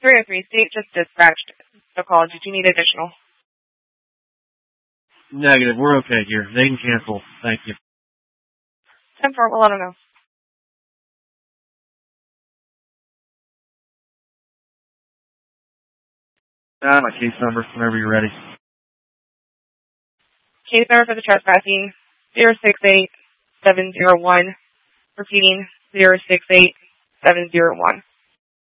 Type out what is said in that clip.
303 State just dispatched the call. Did you need additional? Negative. We're okay here. They can cancel. Thank you. 10-4, we'll let them know. My case number, whenever you're ready. Case number for the trespassing, 068701. Repeating, 068701.